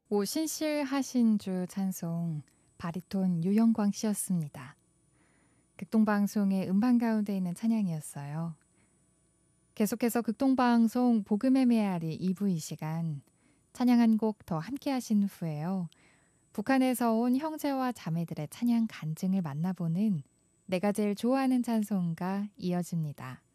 오 신실하신 주 찬송 바리톤 유영광 씨였습니다. 극동방송의 음반 가운데 있는 찬양이었어요. 계속해서 극동방송 복음의 메아리 2부 이 시간 찬양 한 곡 더 함께 하신 후에요. 북한에서 온 형제와 자매들의 찬양 간증을 만나보는 내가 제일 좋아하는 찬송가 이어집니다.